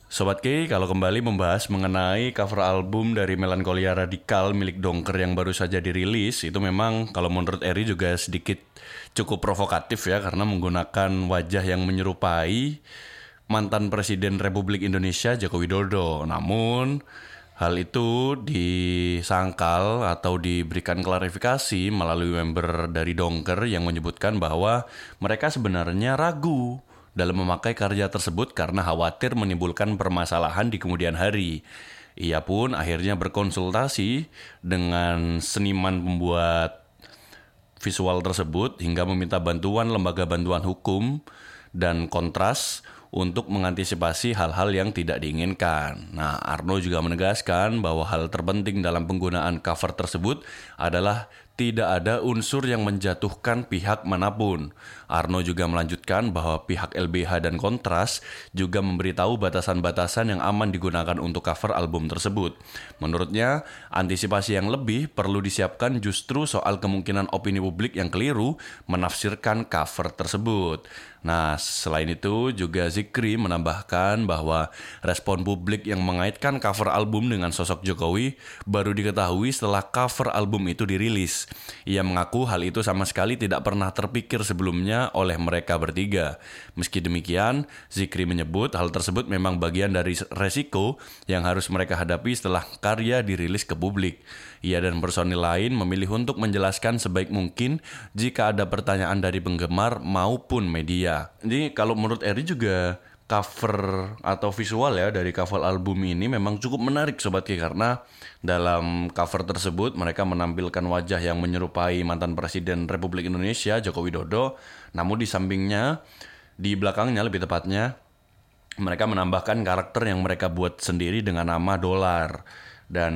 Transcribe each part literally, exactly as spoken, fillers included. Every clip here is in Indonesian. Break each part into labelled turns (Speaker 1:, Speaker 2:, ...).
Speaker 1: Sobat K, kalau kembali membahas mengenai cover album dari Melancholia Radikal milik Dongker yang baru saja dirilis, itu memang kalau menurut Eri juga sedikit cukup provokatif ya, karena menggunakan wajah yang menyerupai mantan Presiden Republik Indonesia Joko Widodo. Namun hal itu disangkal atau diberikan klarifikasi melalui member dari Dongker yang menyebutkan bahwa mereka sebenarnya ragu dalam memakai karya tersebut karena khawatir menimbulkan permasalahan di kemudian hari. Ia pun akhirnya berkonsultasi dengan seniman pembuat visual tersebut hingga meminta bantuan lembaga bantuan hukum dan kontras untuk mengantisipasi hal-hal yang tidak diinginkan. Nah, Arno juga menegaskan bahwa hal terpenting dalam penggunaan cover tersebut adalah tidak ada unsur yang menjatuhkan pihak manapun. Arno juga melanjutkan bahwa pihak L B H dan Kontras juga memberitahu batasan-batasan yang aman digunakan untuk cover album tersebut. Menurutnya, antisipasi yang lebih perlu disiapkan justru soal kemungkinan opini publik yang keliru menafsirkan cover tersebut. Nah, selain itu juga Zikri menambahkan bahwa respon publik yang mengaitkan cover album dengan sosok Jokowi baru diketahui setelah cover album itu dirilis. Ia mengaku hal itu sama sekali tidak pernah terpikir sebelumnya oleh mereka bertiga. Meski demikian, Zikri menyebut hal tersebut memang bagian dari resiko yang harus mereka hadapi setelah karya dirilis ke publik. Ia dan personil lain memilih untuk menjelaskan sebaik mungkin jika ada pertanyaan dari penggemar maupun media. Jadi kalau menurut Eri juga cover atau visual ya dari cover album ini memang cukup menarik Sobat K, karena dalam cover tersebut mereka menampilkan wajah yang menyerupai mantan Presiden Republik Indonesia Joko Widodo, namun di sampingnya, di belakangnya lebih tepatnya, mereka menambahkan karakter yang mereka buat sendiri dengan nama Dolar. Dan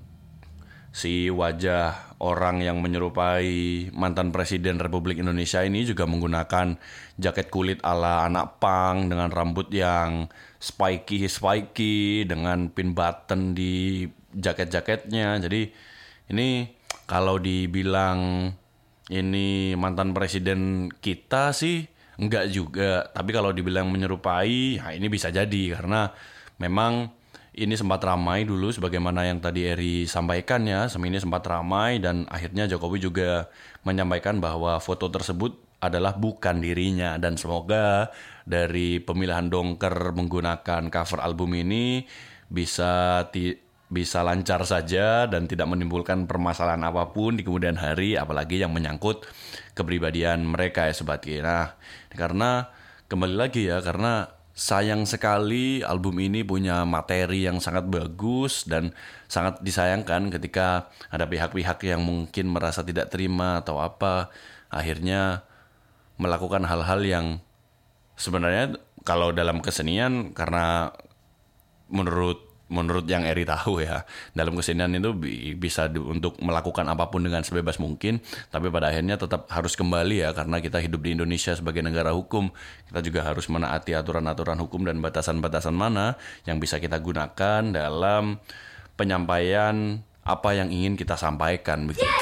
Speaker 1: si wajah orang yang menyerupai mantan Presiden Republik Indonesia ini juga menggunakan jaket kulit ala anak punk dengan rambut yang spiky-spiky dengan pin button di jaket-jaketnya. Jadi ini kalau dibilang ini mantan presiden kita sih enggak juga. Tapi kalau dibilang menyerupai, nah ini bisa jadi karena memang ini sempat ramai dulu sebagaimana yang tadi Eri sampaikan ya, ini sempat ramai dan akhirnya Jokowi juga menyampaikan bahwa foto tersebut adalah bukan dirinya, dan semoga dari pemilihan Dongker menggunakan cover album ini bisa ti- bisa lancar saja dan tidak menimbulkan permasalahan apapun di kemudian hari, apalagi yang menyangkut kepribadian mereka ya Sobat K. Nah, karena kembali lagi ya, karena sayang sekali album ini punya materi yang sangat bagus dan sangat disayangkan ketika ada pihak-pihak yang mungkin merasa tidak terima atau apa, akhirnya melakukan hal-hal yang sebenarnya kalau dalam kesenian, karena menurut menurut yang Eri tahu ya, dalam kesenian itu bisa di, untuk melakukan apapun dengan sebebas mungkin, tapi pada akhirnya tetap harus kembali ya, karena kita hidup di Indonesia sebagai negara hukum, kita juga harus menaati aturan-aturan hukum dan batasan-batasan mana yang bisa kita gunakan dalam penyampaian apa yang ingin kita sampaikan begitu.